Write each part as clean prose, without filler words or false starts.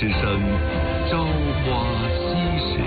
之声《朝花夕拾》。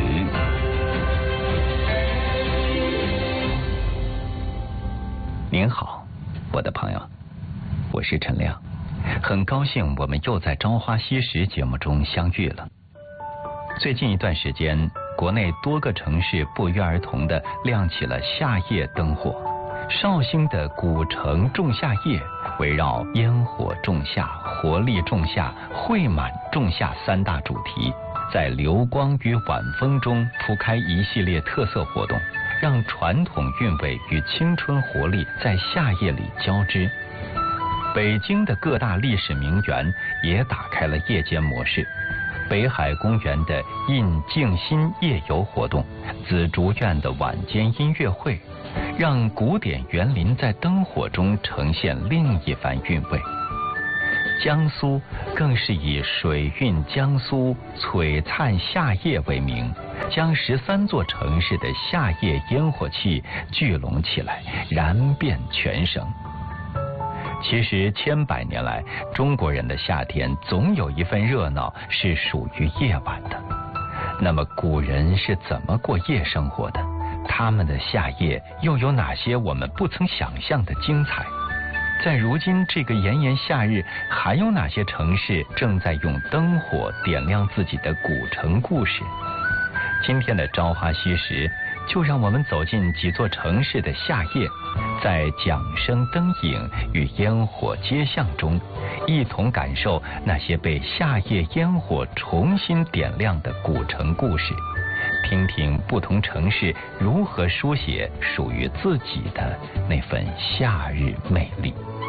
您好，我的朋友，我是陈亮，很高兴我们又在《朝花夕拾》节目中相遇了。最近一段时间，国内多个城市不约而同地亮起了夏夜灯火。绍兴的古城仲夏夜，围绕烟火仲夏、活力仲夏、绘满仲夏三大主题，在流光与晚风中铺开一系列特色活动，让传统韵味与青春活力在夏夜里交织。北京的各大历史名园也打开了夜间模式，北海公园的印静心夜游活动，紫竹院的晚间音乐会，让古典园林在灯火中呈现另一番韵味。江苏更是以水韵江苏璀璨夏夜为名，将13座城市的夏夜烟火气聚拢起来，燃遍全省。其实千百年来，中国人的夏天总有一份热闹是属于夜晚的。那么古人是怎么过夜生活的？他们的夏夜又有哪些我们不曾想象的精彩？在如今这个炎炎夏日，还有哪些城市正在用灯火点亮自己的古城故事？今天的朝花夕拾，就让我们走进几座城市的夏夜，在桨声灯影与烟火街巷中，一同感受那些被夏夜烟火重新点亮的古城故事，听听不同城市如何书写属于自己的那份夏日魅力。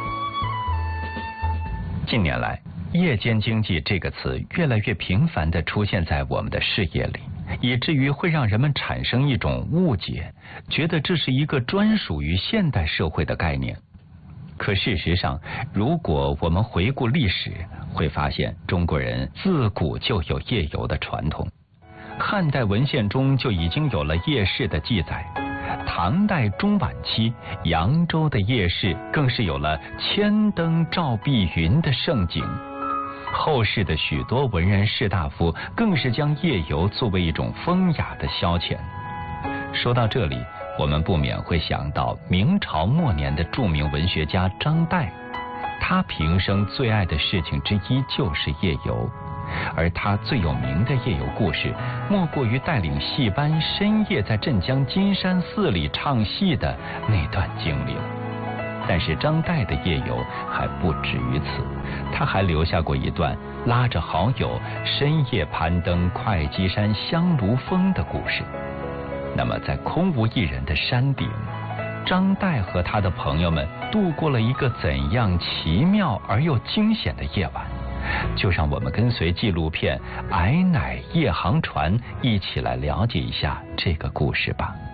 近年来，夜间经济这个词越来越频繁地出现在我们的视野里，以至于会让人们产生一种误解，觉得这是一个专属于现代社会的概念。可事实上，如果我们回顾历史，会发现中国人自古就有夜游的传统。汉代文献中就已经有了夜市的记载，唐代中晚期，扬州的夜市更是有了千灯照碧云的盛景。后世的许多文人士大夫更是将夜游作为一种风雅的消遣。说到这里，我们不免会想到明朝末年的著名文学家张岱，他平生最爱的事情之一就是夜游，而他最有名的夜游故事，莫过于带领戏班深夜在镇江金山寺里唱戏的那段经历了。但是张岱的夜游还不止于此，他还留下过一段拉着好友深夜攀登会稽山香炉峰的故事。那么在空无一人的山顶，张岱和他的朋友们度过了一个怎样奇妙而又惊险的夜晚？就让我们跟随纪录片《矮乃夜航船》一起来了解一下这个故事吧。